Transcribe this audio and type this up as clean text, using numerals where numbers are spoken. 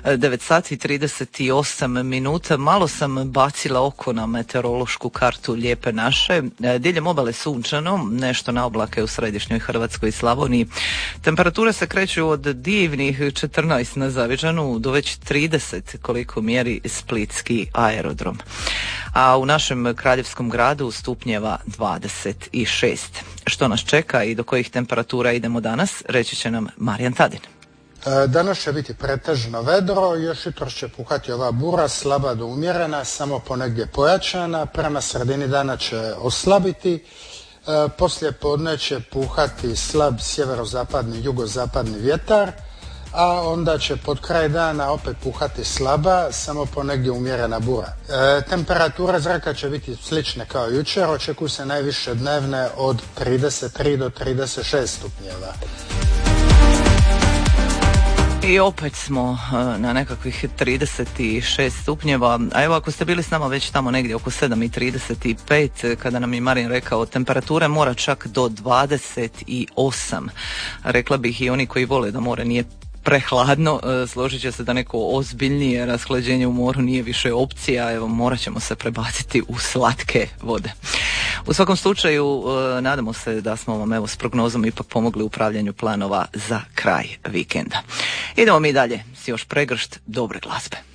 9 sati 38 minuta. Malo sam bacila oko na meteorološku kartu Lijepe naše. Diljem obale sunčano, nešto na oblake u središnjoj Hrvatskoj i Slavoniji. Temperature se kreću od divnih 14 na Zavičanu do već 30 koliko mjeri splitski aerodrom. A u našem kraljevskom gradu stupnjeva 26. Što nas čeka i do kojih temperatura idemo danas, reći će nam Marijan Tadin. Danas će biti pretežno vedro, još jutros će puhati ova bura, slaba do umjerena, samo ponegdje pojačana, prema sredini dana će oslabiti, poslije podne će puhati slab sjeverozapadni, jugozapadni vjetar, a onda će pod kraj dana opet puhati slaba, samo ponegdje umjerena bura. Temperatura zraka će biti slične kao jučer, očekuju se najviše dnevne od 33 do 36 stupnjeva. I opet smo na nekakvih 36 stupnjeva, a evo ako ste bili s nama već tamo negdje oko 7:35, kada nam je Marin rekao temperature mora čak do 28. Rekla bih i oni koji vole da more nije prehladno, složit će se da neko ozbiljnije rashlađenje u moru nije više opcija, evo morat ćemo se prebaciti u slatke vode. U svakom slučaju, nadamo se da smo vam evo s prognozom ipak pomogli u upravljanju planova za kraj vikenda. Idemo mi dalje s još pregršt dobre glazbe.